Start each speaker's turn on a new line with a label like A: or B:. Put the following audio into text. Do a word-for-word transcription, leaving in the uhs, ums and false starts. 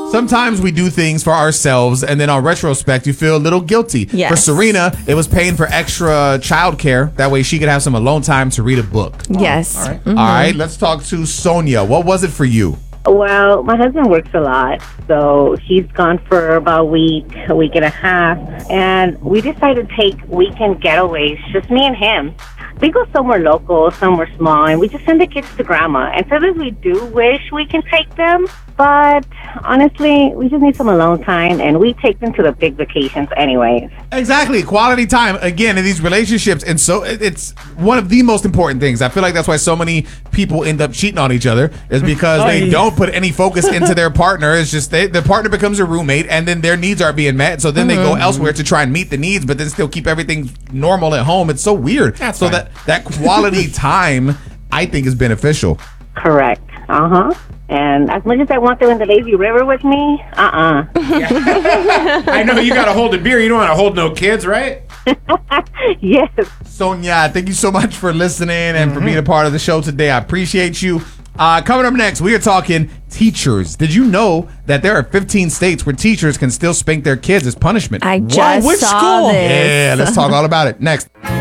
A: Sometimes we do things for ourselves, and then on retrospect, you feel a little guilty.
B: Yes.
A: For Serena, it was paying for extra childcare. That way she could have some alone time to read a book.
B: Yes.
A: All right. Mm-hmm. All right, let's talk to Sonia. What was it for you?
C: Well, my husband works a lot, so he's gone for about a week, a week and a half, and we decided to take weekend getaways, just me and him. We go somewhere local, somewhere small, and we just send the kids to grandma. And sometimes we do wish we can take them, but honestly, we just need some alone time, and we take them to the big vacations anyways.
A: Exactly. Quality time, again, in these relationships. And so it's one of the most important things. I feel like that's why so many people end up cheating on each other, is because they don't put any focus into their partner. It's just they, the partner becomes a roommate, and then their needs are being met. So then mm-hmm. they go elsewhere to try and meet the needs, but then still keep everything normal at home. It's so weird. That's so fine. that that quality time, I think, is beneficial.
C: Correct. Uh-huh. And as much as I want them in the lazy river with me, uh-uh.
D: Yeah. I know you got to hold a beer. You don't want to hold no kids, right?
C: Yes.
A: Sonia, thank you so much for listening and mm-hmm. for being a part of the show today. I appreciate you. Uh, coming up next, we are talking teachers. Did you know that there are fifteen states where teachers can still spank their kids as punishment?
B: I just
A: Which
B: saw
A: school?
B: this.
A: Yeah, let's talk all about it next.